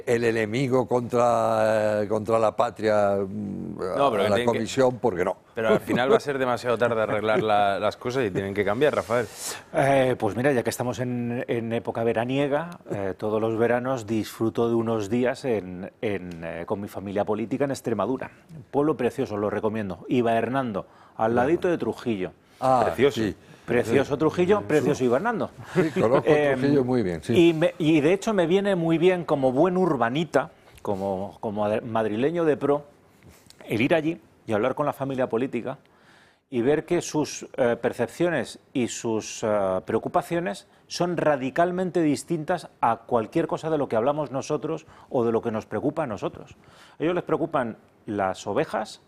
el enemigo contra la patria No, pero a la comisión, porque no. Pero al final va a ser demasiado tarde arreglar las cosas y tienen que cambiar, Rafael. Pues mira, ya que estamos en época veraniega, todos los veranos disfruto de unos días con mi familia política en Extremadura. Un pueblo precioso, lo recomiendo. Iba Hernando, al ladito de Trujillo. Precioso. Sí. Precioso Trujillo, precioso Iba Hernando. Sí, conozco Trujillo muy bien, sí. Y de hecho me viene muy bien como buen urbanita, como madrileño de pro, el ir allí y hablar con la familia política y ver que sus percepciones y sus preocupaciones son radicalmente distintas a cualquier cosa de lo que hablamos nosotros o de lo que nos preocupa a nosotros. A ellos les preocupan las ovejas,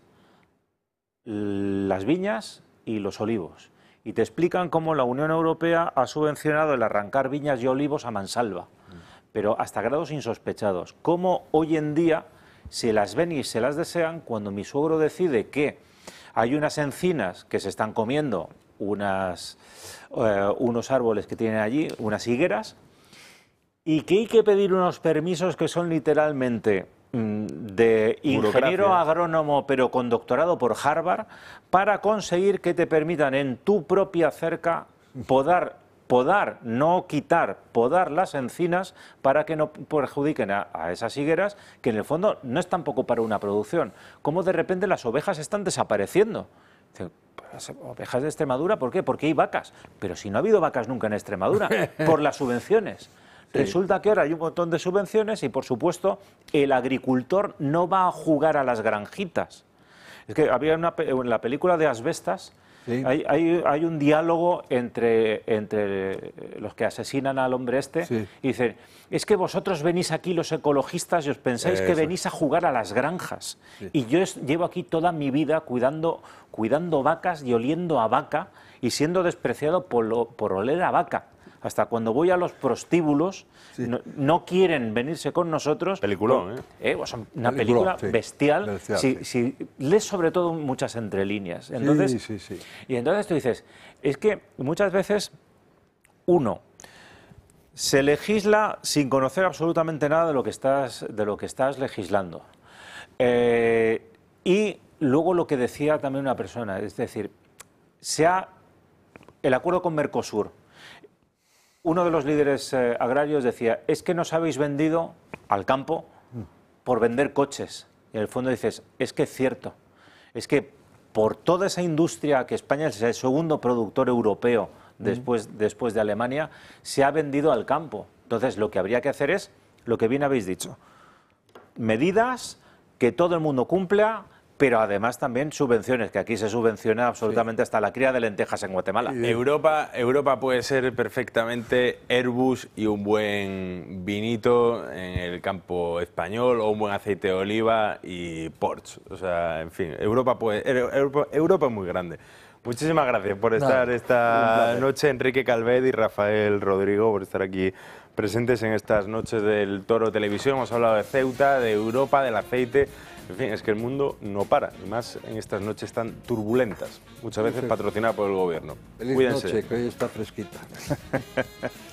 las viñas y los olivos. Y te explican cómo la Unión Europea ha subvencionado el arrancar viñas y olivos a mansalva, pero hasta grados insospechados. Cómo hoy en día se las ven y se las desean cuando mi suegro decide que hay unas encinas que se están comiendo unos árboles que tienen allí, unas higueras, y que hay que pedir unos permisos que son literalmente de ingeniero agrónomo pero con doctorado por Harvard para conseguir que te permitan en tu propia cerca podar, no quitar, podar las encinas para que no perjudiquen a esas higueras que en el fondo no es tampoco para una producción. Cómo de repente las ovejas están desapareciendo. Las ovejas de Extremadura, ¿por qué? Porque hay vacas. Pero si no ha habido vacas nunca en Extremadura, por las subvenciones. Sí. Resulta que ahora hay un montón de subvenciones y, por supuesto, el agricultor no va a jugar a las granjitas. Es que había en la película de Asbestas, sí, hay un diálogo entre los que asesinan al hombre este, sí, y dicen, es que vosotros venís aquí los ecologistas y os pensáis que venís a jugar a las granjas. Sí. Y yo llevo aquí toda mi vida cuidando vacas y oliendo a vaca y siendo despreciado por oler a vaca. Hasta cuando voy a los prostíbulos, sí, no quieren venirse con nosotros. Peliculón, o sea, una película sí, bestial. Si lees sobre todo muchas entrelíneas. Entonces, sí. Y entonces tú dices, es que muchas veces uno se legisla sin conocer absolutamente nada de lo que estás legislando. Y luego lo que decía también una persona, es decir, el acuerdo con Mercosur. Uno de los líderes agrarios decía, es que nos habéis vendido al campo por vender coches. Y en el fondo dices, es que es cierto, es que por toda esa industria que España es el segundo productor europeo después de Alemania, se ha vendido al campo. Entonces lo que habría que hacer es, lo que bien habéis dicho, medidas que todo el mundo cumpla, pero además también subvenciones, que aquí se subvenciona absolutamente, sí, hasta la cría de lentejas en Guatemala. Europa puede ser perfectamente Airbus y un buen vinito en el campo español, o un buen aceite de oliva y Porsche. O sea, en fin, Europa es muy grande. Muchísimas gracias por estar esta noche, Enrique Calvet y Rafael Rodrigo, por estar aquí presentes en estas noches del Toro Televisión. Hemos hablado de Ceuta, de Europa, del aceite. En fin, es que el mundo no para, y más en estas noches tan turbulentas, muchas veces patrocinadas por el gobierno. Feliz noche, que hoy está fresquita.